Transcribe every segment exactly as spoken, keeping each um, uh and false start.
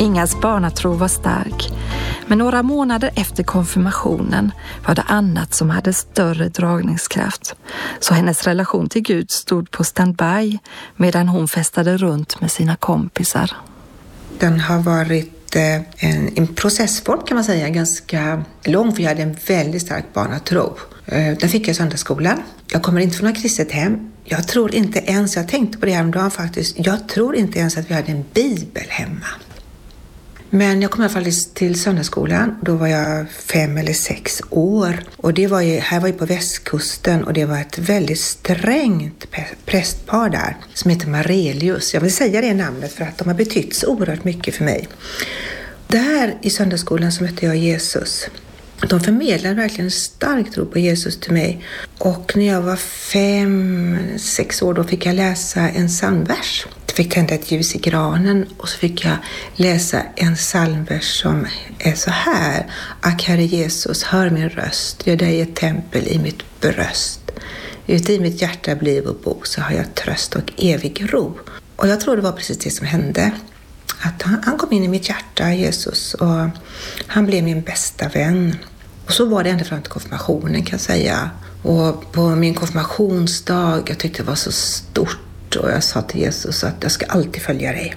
Ingas barnatro var stark, men några månader efter konfirmationen var det annat som hade större dragningskraft. Så hennes relation till Gud stod på standby medan hon festade runt med sina kompisar. Den har varit en, en processform kan man säga, ganska lång, för jag hade en väldigt stark barnatro. Den fick jag i söndagsskolan. Jag kommer inte från något kristet hem. Jag tror inte ens, jag tänkte på det här om dagen faktiskt, jag tror inte ens att vi hade en bibel hemma. Men jag kom i alla fall till söndagsskolan. Då var jag fem eller sex år. Och det var ju, här var ju på västkusten, och det var ett väldigt strängt prästpar där som heter Marelius. Jag vill säga det namnet för att de har betytt så oerhört mycket för mig. Där i söndagsskolan så mötte jag Jesus. De förmedlade verkligen en stark tro på Jesus till mig. Och när jag var fem, sex år då fick jag läsa en psalmvers. Jag fick tända ett ljus i granen och så fick jag läsa en psalmvers som är så här. Ack Herre Jesus, hör min röst, gör dig ett tempel i mitt bröst. Uti mitt hjärta blir och bo, så har jag tröst och evig ro. Och jag tror det var precis det som hände. Att han, han kom in i mitt hjärta, Jesus, och han blev min bästa vän. Och så var det ända fram till konfirmationen kan jag säga. Och på min konfirmationsdag, jag tyckte det var så stort. Och jag sa till Jesus att jag ska alltid följa dig.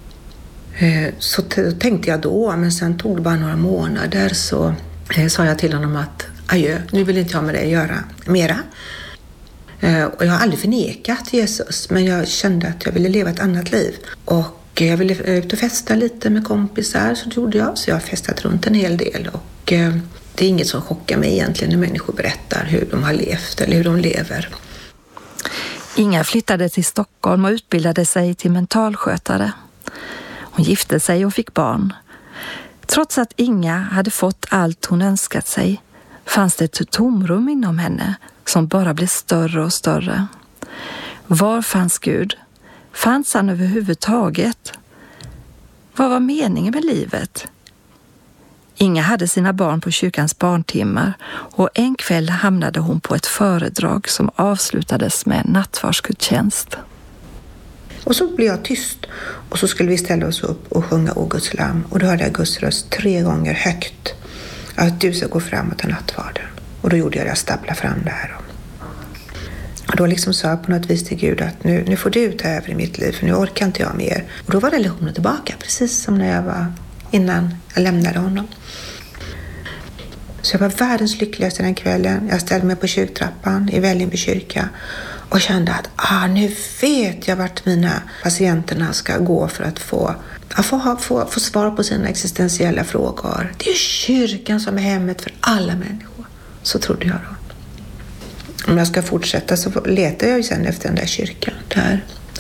Så t- tänkte jag då, men sen tog det bara några månader så eh, sa jag till honom att adjö, nu vill inte jag med dig göra mera. Eh, och jag har aldrig förnekat Jesus, men jag kände att jag ville leva ett annat liv. Och jag ville ut och festa lite med kompisar, så gjorde jag. Så jag har festat runt en hel del. Och eh, det är inget som chockar mig egentligen när människor berättar hur de har levt eller hur de lever. Inga flyttade till Stockholm och utbildade sig till mentalskötare. Hon gifte sig och fick barn. Trots att Inga hade fått allt hon önskat sig fanns det ett tomrum inom henne som bara blev större och större. Var fanns Gud? Fanns han överhuvudtaget? Vad var meningen med livet? Inga hade sina barn på kyrkans barntimmar och en kväll hamnade hon på ett föredrag som avslutades med en nattvardsgudstjänst. Och så blev jag tyst och så skulle vi ställa oss upp och sjunga O Guds lam. Och då hörde jag Guds röst tre gånger högt att du ska gå fram och ta nattvarden. Och då gjorde jag det, jag stapplade fram det här. Och då liksom sa jag på något vis till Gud att nu, nu får du ta över i mitt liv, för nu orkar inte jag mer. Och då var relationen tillbaka, precis som när jag var innan jag lämnade honom. Så jag var världens lyckligaste den kvällen. Jag ställde mig på kyrktrappan i Vällingby kyrka och kände att ah, nu vet jag vart mina patienterna ska gå för att få, att få, få, få svar på sina existentiella frågor. Det är kyrkan som är hemmet för alla människor. Så trodde jag då. Om jag ska fortsätta så letar jag ju sen efter den där kyrkan där.